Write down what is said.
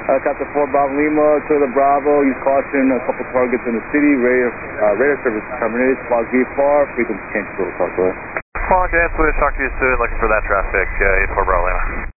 Captain 4 Bravo Lima to the Bravo, use caution, a couple targets in the city, radar service terminated, squawk V4, frequency change to the Parkway. Squawk, Swedish, talk to you soon, looking for that traffic, 84 Bravo Lima.